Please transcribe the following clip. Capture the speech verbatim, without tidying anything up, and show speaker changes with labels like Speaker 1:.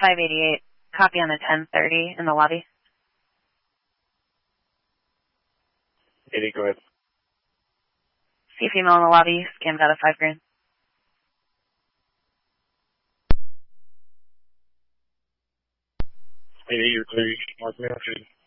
Speaker 1: five eighty-eight. Copy on the ten thirty in the lobby.
Speaker 2: eighty, go ahead.
Speaker 1: See female in the lobby, scammed out of five grand.
Speaker 2: eighty, you're clear. Mark me.